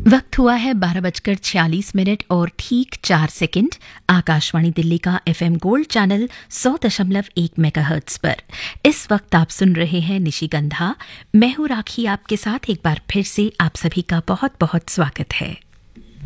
वक्त हुआ है 12:46 और ठीक 4 सेकंड। आकाशवाणी दिल्ली का एफएम गोल्ड चैनल 100.1 मेगाहर्ट्ज पर इस वक्त आप सुन रहे हैं निशिगंधा। मैं हूं राखी, आपके साथ एक बार फिर से आप सभी का बहुत बहुत स्वागत है।